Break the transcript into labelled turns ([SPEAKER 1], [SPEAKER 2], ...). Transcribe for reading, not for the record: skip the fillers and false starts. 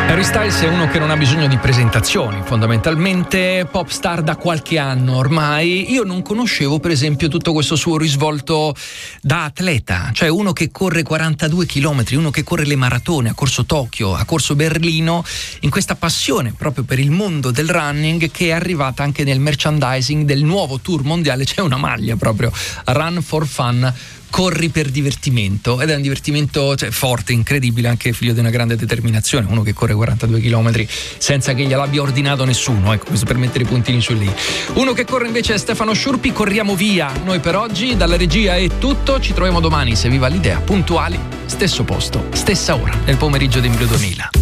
[SPEAKER 1] Harry Styles è uno che non ha bisogno di presentazioni, fondamentalmente pop star da qualche anno ormai. Io non conoscevo per esempio tutto questo suo risvolto da atleta, cioè uno che corre 42 chilometri, uno che corre le maratone, ha corso Tokyo, ha corso Berlino, in questa passione proprio per il mondo del running che è arrivata anche nel merchandising del nuovo tour mondiale. C'è una maglia proprio, Run for Fun, corri per divertimento, ed è un divertimento forte, incredibile, anche figlio di una grande determinazione, uno che corre 42 km senza che gliel'abbia ordinato nessuno, ecco, questo per mettere i puntini su lì. Uno che corre invece è Stefano Sciurpi. Corriamo via noi per oggi, dalla regia è tutto, ci troviamo domani, se vi va l'idea, puntuali, stesso posto, stessa ora, nel pomeriggio di Emilio 2000.